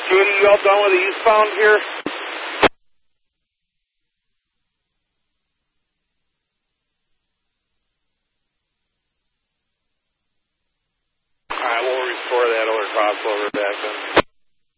Katie, you all done with the eastbound here? Alright, we'll restore that other crossover back then.